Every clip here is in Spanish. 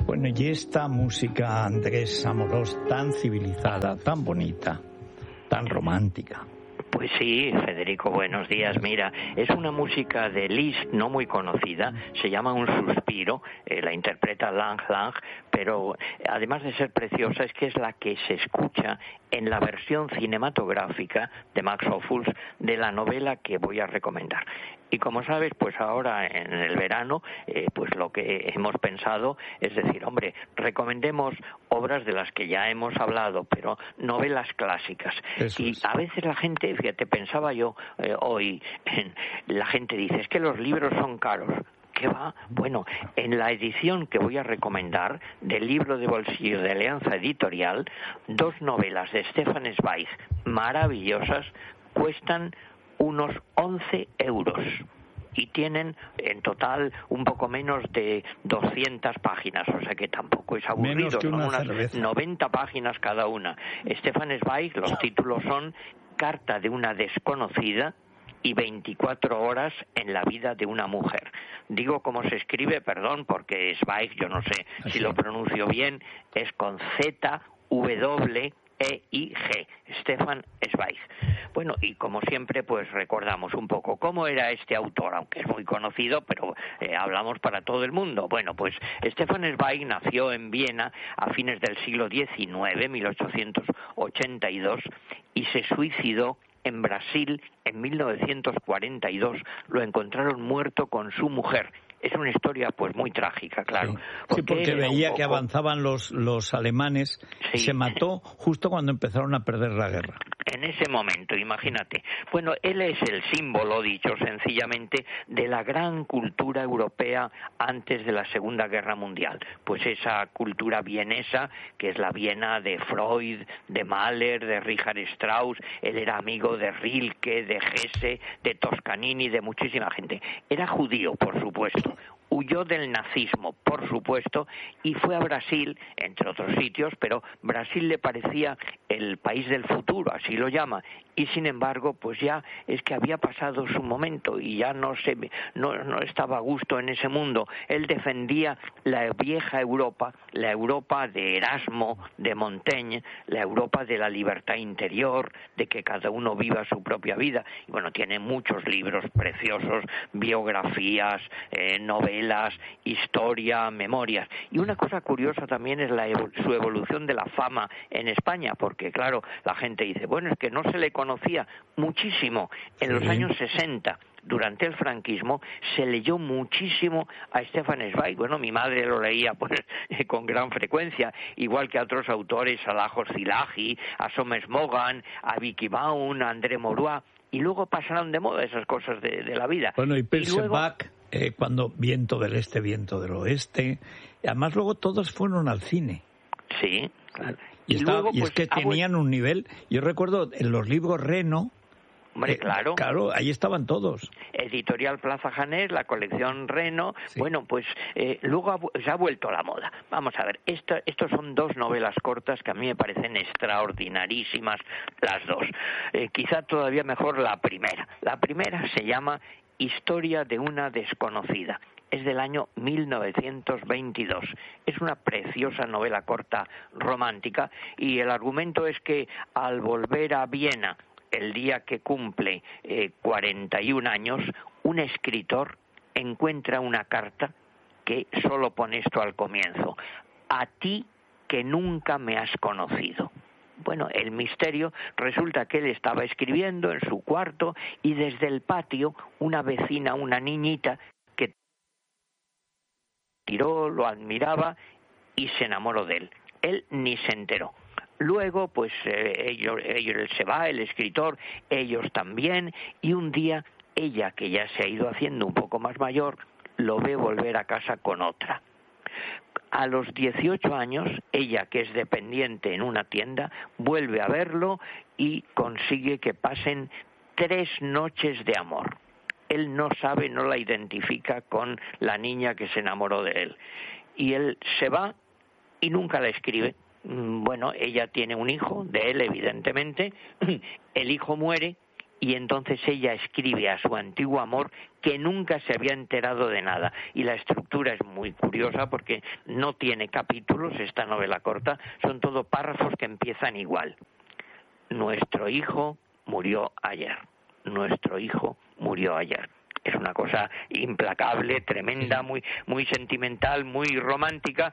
Bueno, y esta música, Andrés Amorós, tan civilizada, tan bonita, tan romántica. Pues sí, Federico, buenos días. Mira, es una música de Liszt no muy conocida, se llama Un suspiro, la interpreta Lang Lang, pero además de ser preciosa es que es la que se escucha en la versión cinematográfica de Max Ophüls de la novela que voy a recomendar. Y como sabes, pues ahora en el verano, pues lo que hemos pensado es decir, hombre, recomendemos obras de las que ya hemos hablado, pero novelas clásicas. Eso y es. A veces la gente, fíjate, pensaba yo hoy, la gente dice, es que los libros son caros. ¿Qué va? Bueno, en la edición que voy a recomendar del libro de bolsillo de Alianza Editorial, 2 novelas de Stefan Zweig maravillosas cuestan unos 11 euros y tienen en total un poco menos de 200 páginas, o sea que tampoco es aburrido, menos que son una unas cerveza. 90 páginas cada una. Stefan Zweig, los títulos son Carta de una desconocida y 24 horas en la vida de una mujer. Digo cómo se escribe, perdón, porque Zweig, yo no sé si lo pronuncio bien, es con Z-W-E-I-G, Stefan Zweig. Bueno, y como siempre, pues recordamos un poco cómo era este autor, aunque es muy conocido, pero hablamos para todo el mundo. Bueno, pues Stefan Zweig nació en Viena a fines del siglo XIX, 1882, y se suicidó en Brasil en 1942. Lo encontraron muerto con su mujer. Es una historia pues muy trágica, claro. Sí, porque veía que avanzaban los alemanes y se mató justo cuando empezaron a perder la guerra. En ese momento, imagínate. Bueno, él es el símbolo, dicho sencillamente, de la gran cultura europea antes de la Segunda Guerra Mundial. Pues esa cultura vienesa, que es la Viena de Freud, de Mahler, de Richard Strauss. Él era amigo de Rilke, de Hesse, de Toscanini, de muchísima gente. Era judío, por supuesto. Huyó del nazismo, por supuesto, y fue a Brasil, entre otros sitios, pero Brasil le parecía el país del futuro, así lo llama, y sin embargo, pues ya es que había pasado su momento y ya no estaba a gusto en ese mundo. Él defendía la vieja Europa, la Europa de Erasmo, de Montaigne, la Europa de la libertad interior, de que cada uno viva su propia vida. Y bueno, tiene muchos libros preciosos, biografías, novelas, historia, memorias. Y una cosa curiosa también es su evolución de la fama en España, porque claro, la gente dice, bueno, es que no se le conocía muchísimo. En los años 60, durante el franquismo, se leyó muchísimo a Stefan Zweig. Bueno, mi madre lo leía pues, con gran frecuencia, igual que a otros autores, a Lajos Szilágy, a Somes Mogan, a Vicky Baum, a André Maurois, y luego pasaron de moda esas cosas de la vida. Bueno, y Perceval, cuando Viento del Este, Viento del Oeste, además luego todos fueron al cine. Sí, claro. Y luego, es que tenían un nivel. Yo recuerdo en los libros Reno. Hombre, claro. Claro, ahí estaban todos. Editorial Plaza Janés, la colección Reno. Sí. Bueno, pues luego se ha vuelto a la moda. Vamos a ver, estos son 2 novelas cortas que a mí me parecen extraordinarísimas las 2. Quizá todavía mejor la primera. La primera se llama Historia de una desconocida. Es del año 1922. Es una preciosa novela corta romántica y el argumento es que al volver a Viena el día que cumple 41 años, un escritor encuentra una carta que solo pone esto al comienzo: a ti que nunca me has conocido. Bueno, el misterio resulta que él estaba escribiendo en su cuarto y desde el patio una vecina, una niñita, que tiró, lo admiraba y se enamoró de él. Él ni se enteró. Luego, pues él se va, el escritor, ellos también, y un día ella, que ya se ha ido haciendo un poco más mayor, lo ve volver a casa con otra. A los 18 años, ella, que es dependiente en una tienda, vuelve a verlo y consigue que pasen 3 noches de amor. Él no sabe, no la identifica con la niña que se enamoró de él. Y él se va y nunca la escribe. Bueno, ella tiene un hijo, de él evidentemente, el hijo muere y entonces ella escribe a su antiguo amor que nunca se había enterado de nada. Y la estructura es muy curiosa porque no tiene capítulos, esta novela corta, son todo párrafos que empiezan igual. Nuestro hijo murió ayer. Nuestro hijo murió ayer. Es una cosa implacable, tremenda, muy sentimental, muy romántica.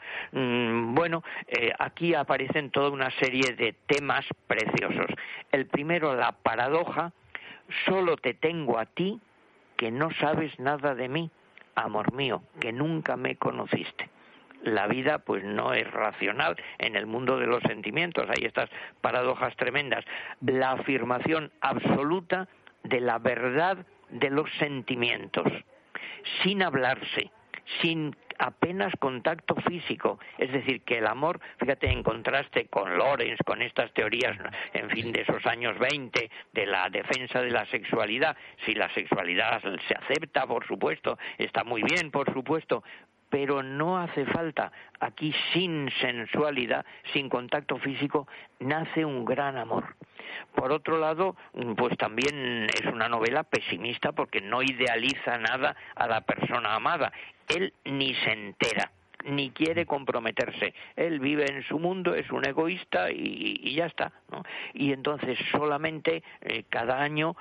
Aquí aparecen toda una serie de temas preciosos. El primero, la paradoja: solo te tengo a ti, que no sabes nada de mí, amor mío, que nunca me conociste. La vida pues no es racional en el mundo de los sentimientos, hay estas paradojas tremendas. La afirmación absoluta de la verdad de los sentimientos, sin hablarse, sin apenas contacto físico. Es decir, que el amor, fíjate, en contraste con Lorenz, con estas teorías, en fin, de esos años 20, de la defensa de la sexualidad. Si la sexualidad se acepta, por supuesto, está muy bien, por supuesto, pero no hace falta. Aquí, sin sensualidad, sin contacto físico, nace un gran amor. Por otro lado, pues también es una novela pesimista porque no idealiza nada a la persona amada. Él ni se entera, ni quiere comprometerse. Él vive en su mundo, es un egoísta y ya está, ¿no? Y entonces solamente cada año,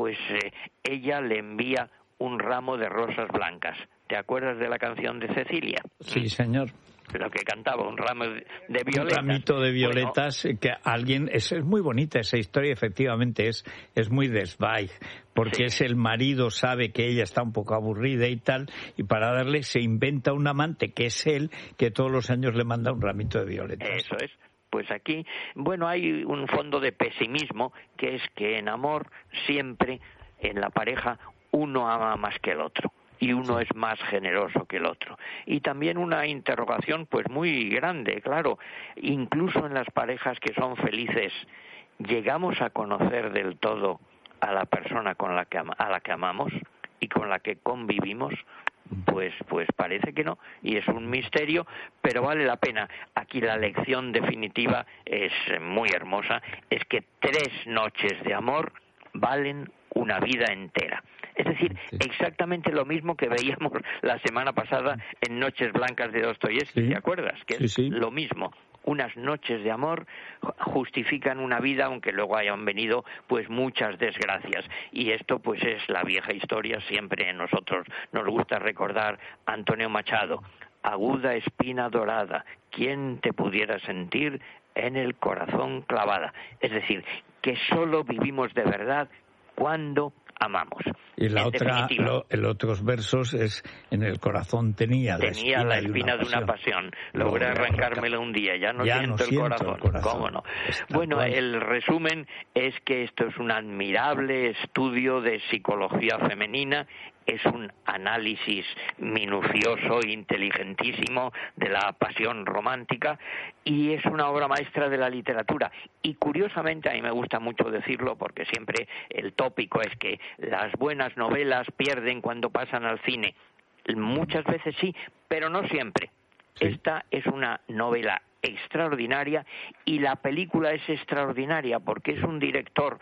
ella le envía un ramo de rosas blancas. ¿Te acuerdas de la canción de Cecilia? Sí, señor. Lo que cantaba, un ramo de violetas. Un ramito de violetas, bueno, que alguien... Es muy bonita esa historia, efectivamente, es muy de Zweig, porque sí. Es el marido, sabe que ella está un poco aburrida y tal, y para darle se inventa un amante, que es él, que todos los años le manda un ramito de violetas. Eso es. Pues aquí, hay un fondo de pesimismo, que es que en amor siempre, en la pareja, uno ama más que el otro. Y uno es más generoso que el otro. Y también una interrogación pues muy grande, claro, incluso en las parejas que son felices, ¿llegamos a conocer del todo a la persona a la que amamos y con la que convivimos? Pues parece que no, y es un misterio, pero vale la pena. Aquí la lección definitiva es muy hermosa, es que 3 noches de amor valen una vida entera. Es decir, exactamente lo mismo que veíamos la semana pasada en Noches Blancas de Dostoyevsky, ¿te acuerdas? Que es lo mismo. Unas noches de amor justifican una vida, aunque luego hayan venido pues muchas desgracias. Y esto pues es la vieja historia, siempre nosotros nos gusta recordar a Antonio Machado. Aguda espina dorada, ¿quién te pudiera sentir en el corazón clavada? Es decir, que solo vivimos de verdad cuando amamos. Y la otra, el otros versos es: en el corazón tenía la espina de una pasión. Logré arrancármela un día, ya no siento el corazón. ¿Cómo no? Bueno, el resumen es que esto es un admirable estudio de psicología femenina. Es un análisis minucioso e inteligentísimo de la pasión romántica y es una obra maestra de la literatura. Y curiosamente, a mí me gusta mucho decirlo porque siempre el tópico es que las buenas novelas pierden cuando pasan al cine. Muchas veces sí, pero no siempre. Sí. Esta es una novela extraordinaria y la película es extraordinaria porque es un director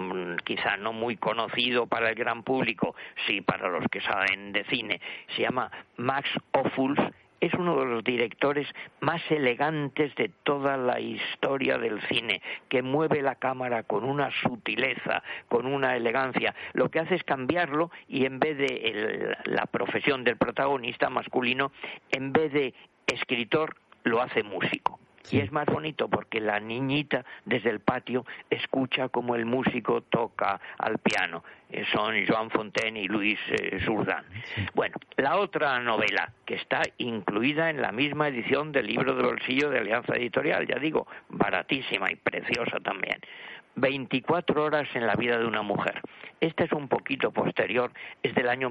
quizá no muy conocido para el gran público, sí para los que saben de cine. Se llama Max Ophüls. Es uno de los directores más elegantes de toda la historia del cine, que mueve la cámara con una sutileza, con una elegancia. Lo que hace es cambiarlo y en vez de la profesión del protagonista masculino, en vez de escritor, lo hace músico. Sí. Y es más bonito porque la niñita desde el patio escucha como el músico toca al piano. Son Joan Fontaine y Louis Jourdan. Sí. Bueno, la otra novela que está incluida en la misma edición del libro de bolsillo de Alianza Editorial, ya digo, baratísima y preciosa también. 24 horas en la vida de una mujer. Esta es un poquito posterior, es del año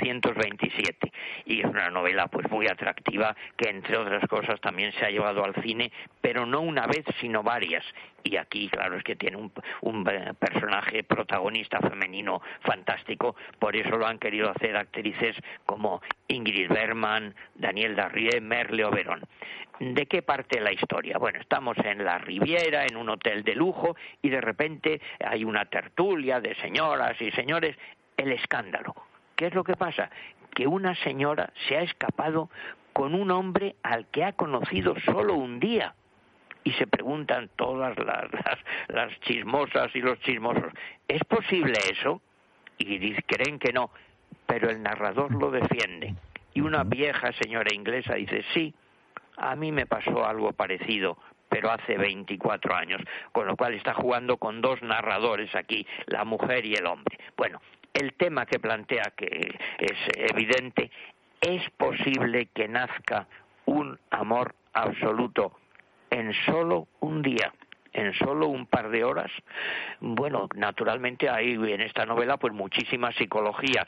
1927 y es una novela pues muy atractiva que entre otras cosas también se ha llevado al cine, pero no una vez sino varias. Y aquí, claro, es que tiene un personaje protagonista femenino fantástico. Por eso lo han querido hacer actrices como Ingrid Bergman, Danielle Darrieux, Merle Oberon. ¿De qué parte la historia? Bueno, estamos en la Riviera, en un hotel de lujo, y de repente hay una tertulia de señoras y señores. El escándalo. ¿Qué es lo que pasa? Que una señora se ha escapado con un hombre al que ha conocido solo un día. Y se preguntan todas las chismosas y los chismosos, ¿es posible eso? Y creen que no, pero el narrador lo defiende. Y una vieja señora inglesa dice, sí, a mí me pasó algo parecido, pero hace 24 años, con lo cual está jugando con dos narradores aquí, la mujer y el hombre. Bueno, el tema que plantea, que es evidente, ¿es posible que nazca un amor absoluto en solo un día, en solo un par de horas? Bueno, naturalmente hay en esta novela pues muchísima psicología.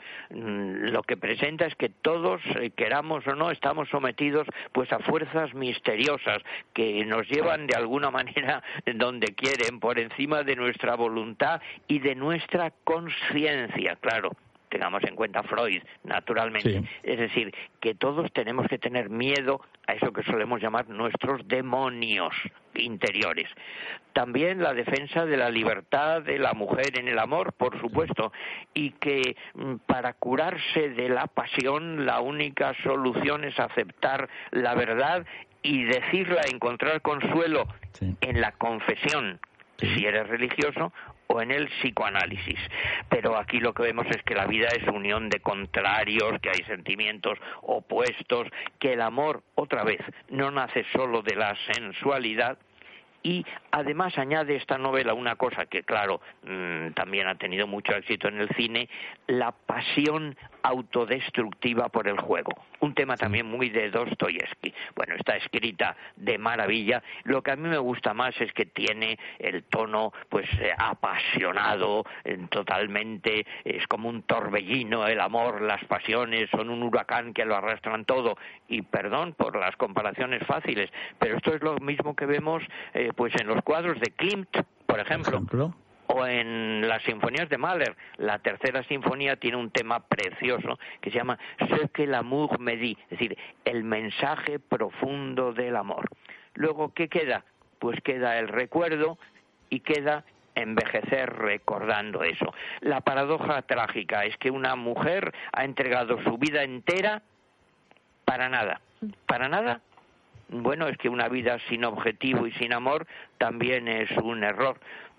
Lo que presenta es que todos, queramos o no, estamos sometidos pues a fuerzas misteriosas que nos llevan de alguna manera donde quieren, por encima de nuestra voluntad y de nuestra conciencia, claro. Tengamos en cuenta Freud, naturalmente. Sí. Es decir, que todos tenemos que tener miedo a eso que solemos llamar nuestros demonios interiores. También la defensa de la libertad de la mujer en el amor, por supuesto, y que para curarse de la pasión la única solución es aceptar la verdad y decirla, encontrar consuelo en la confesión, si eres religioso, o en el psicoanálisis. Pero aquí lo que vemos es que la vida es unión de contrarios, que hay sentimientos opuestos, que el amor, otra vez, no nace solo de la sensualidad. Y además añade esta novela una cosa que, claro, también ha tenido mucho éxito en el cine, la pasión autodestructiva por el juego. Un tema también muy de Dostoyevsky. Bueno, está escrita de maravilla. Lo que a mí me gusta más es que tiene el tono, pues, apasionado, totalmente, es como un torbellino, el amor, las pasiones, son un huracán que lo arrastran todo. Y perdón por las comparaciones fáciles, pero esto es lo mismo que vemos pues en los cuadros de Klimt, por ejemplo, o en las sinfonías de Mahler. La tercera sinfonía tiene un tema precioso que se llama Ce que l'amour me dit, es decir, el mensaje profundo del amor. Luego, ¿qué queda? Pues queda el recuerdo y queda envejecer recordando eso. La paradoja trágica es que una mujer ha entregado su vida entera para nada. ¿Para nada? Bueno, es que una vida sin objetivo y sin amor también es un error.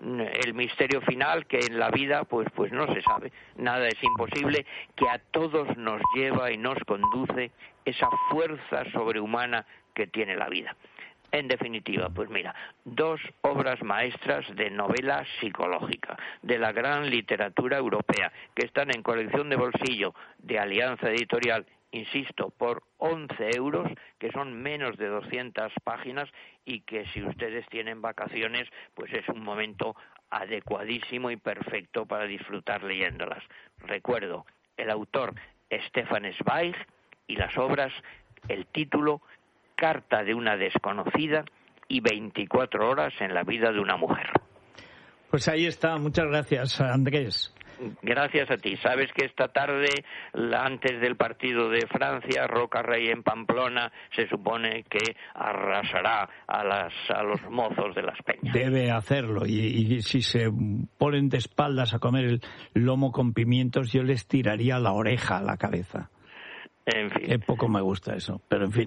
El misterio final, que en la vida pues no se sabe, nada es imposible, que a todos nos lleva y nos conduce esa fuerza sobrehumana que tiene la vida. En definitiva, pues mira, dos obras maestras de novela psicológica, de la gran literatura europea, que están en colección de bolsillo de Alianza Editorial, insisto, por 11 euros, que son menos de 200 páginas y que si ustedes tienen vacaciones, pues es un momento adecuadísimo y perfecto para disfrutar leyéndolas. Recuerdo, el autor Stefan Zweig y las obras, el título, Carta de una desconocida y 24 horas en la vida de una mujer. Pues ahí está, muchas gracias, Andrés. Gracias a ti. Sabes que esta tarde, antes del partido de Francia, Roca Rey en Pamplona se supone que arrasará a los mozos de las peñas. Debe hacerlo, y si se ponen de espaldas a comer el lomo con pimientos, yo les tiraría la oreja a la cabeza. En fin. Qué poco me gusta eso, pero en fin.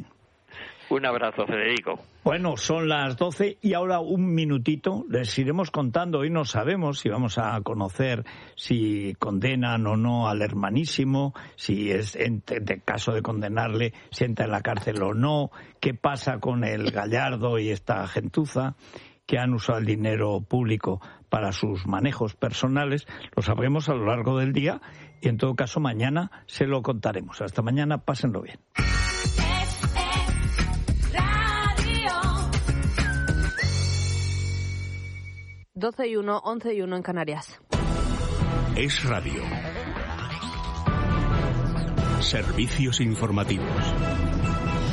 Un abrazo, Federico. Bueno, son las 12 y ahora un minutito les iremos contando. Hoy no sabemos si vamos a conocer si condenan o no al hermanísimo, si es en caso de condenarle, si entra en la cárcel o no, qué pasa con el Gallardo y esta gentuza que han usado el dinero público para sus manejos personales. Lo sabremos a lo largo del día y en todo caso mañana se lo contaremos. Hasta mañana, pásenlo bien. 12:01, 11:01 en Canarias. Es Radio. Servicios informativos.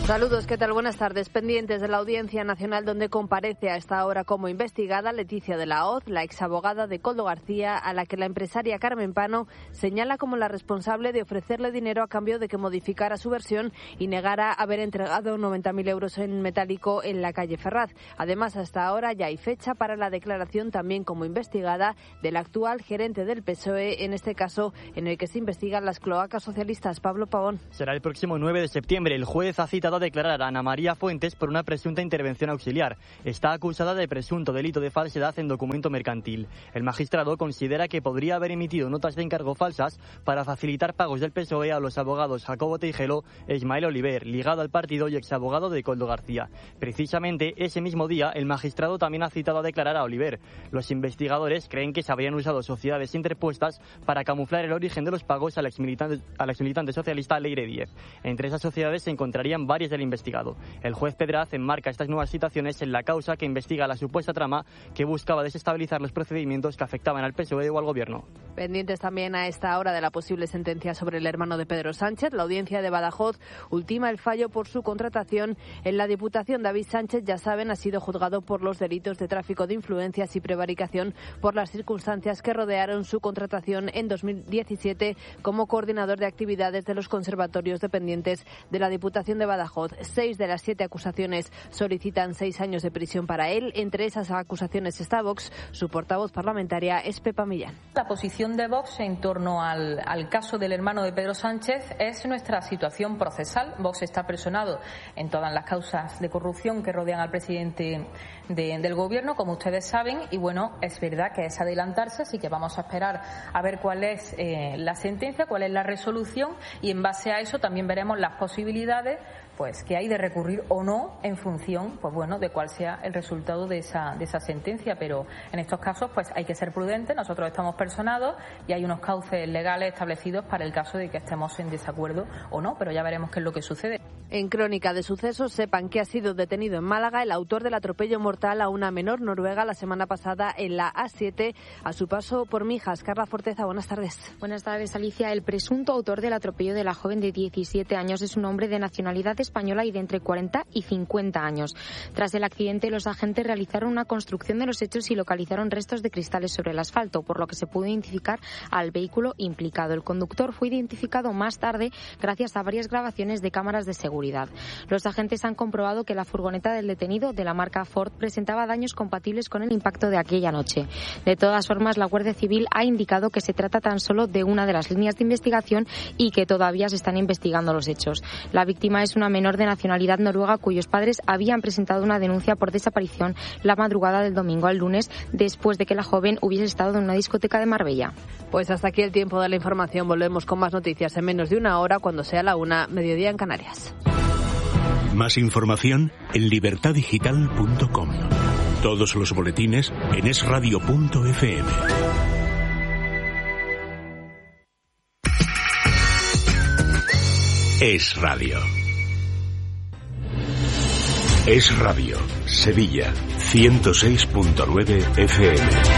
Saludos, ¿qué tal? Buenas tardes. Pendientes de la Audiencia Nacional, donde comparece a esta hora como investigada Leticia de la Hoz, la exabogada de Koldo García, a la que la empresaria Carmen Pano señala como la responsable de ofrecerle dinero a cambio de que modificara su versión y negara haber entregado 90.000 euros en metálico en la calle Ferraz. Además, hasta ahora ya hay fecha para la declaración también como investigada del actual gerente del PSOE, en este caso en el que se investigan las cloacas socialistas. Pablo Pavón. Será el próximo 9 de septiembre. El juez ha citado a declarar a Ana María Fuentes por una presunta intervención auxiliar. Está acusada de presunto delito de falsedad en documento mercantil. El magistrado considera que podría haber emitido notas de encargo falsas para facilitar pagos del PSOE a los abogados Jacobo Teijelo e Ismael Oliver, ligado al partido y exabogado de Koldo García. Precisamente ese mismo día, el magistrado también ha citado a declarar a Oliver. Los investigadores creen que se habrían usado sociedades interpuestas para camuflar el origen de los pagos al exmilitante socialista Leire Díez. Entre esas sociedades se encontrarían varias del investigado. El juez Pedraz enmarca estas nuevas citaciones en la causa que investiga la supuesta trama que buscaba desestabilizar los procedimientos que afectaban al PSOE o al gobierno. Pendientes también a esta hora de la posible sentencia sobre el hermano de Pedro Sánchez. La Audiencia de Badajoz ultima el fallo por su contratación en la Diputación. David Sánchez, ya saben, ha sido juzgado por los delitos de tráfico de influencias y prevaricación por las circunstancias que rodearon su contratación en 2017 como coordinador de actividades de los conservatorios dependientes de la Diputación de Badajoz. 6 de las 7 acusaciones solicitan 6 años de prisión para él. Entre esas acusaciones está Vox. Su portavoz parlamentaria es Pepa Millán. La posición de Vox en torno al caso del hermano de Pedro Sánchez es nuestra situación procesal. Vox está personado en todas las causas de corrupción que rodean al presidente del gobierno, como ustedes saben, y bueno, es verdad que es adelantarse, así que vamos a esperar a ver cuál es la sentencia, cuál es la resolución, y en base a eso también veremos las posibilidades pues que hay de recurrir o no en función, pues bueno, de cuál sea el resultado de esa sentencia. Pero en estos casos pues hay que ser prudentes. Nosotros estamos personados y hay unos cauces legales establecidos para el caso de que estemos en desacuerdo o no, pero ya veremos qué es lo que sucede. En Crónica de Sucesos, sepan que ha sido detenido en Málaga el autor del atropello mortal a una menor noruega la semana pasada en la A7 a su paso por Mijas. Carla Forteza, buenas tardes. Buenas tardes, Alicia. El presunto autor del atropello de la joven de 17 años es un hombre de nacionalidad española y de entre 40 y 50 años. Tras el accidente, los agentes realizaron una construcción de los hechos y localizaron restos de cristales sobre el asfalto, por lo que se pudo identificar al vehículo implicado. El conductor fue identificado más tarde gracias a varias grabaciones de cámaras de seguridad. Los agentes han comprobado que la furgoneta del detenido, de la marca Ford, presentaba daños compatibles con el impacto de aquella noche. De todas formas, la Guardia Civil ha indicado que se trata tan solo de una de las líneas de investigación y que todavía se están investigando los hechos. La víctima es una menor de nacionalidad noruega cuyos padres habían presentado una denuncia por desaparición la madrugada del domingo al lunes, después de que la joven hubiese estado en una discoteca de Marbella. Pues hasta aquí el tiempo de la información. Volvemos con más noticias en menos de una hora, cuando sea la 1, mediodía en Canarias. Más información en libertadigital.com. Todos los boletines en esradio.fm. Es Radio. Es Radio, Sevilla, 106.9 FM.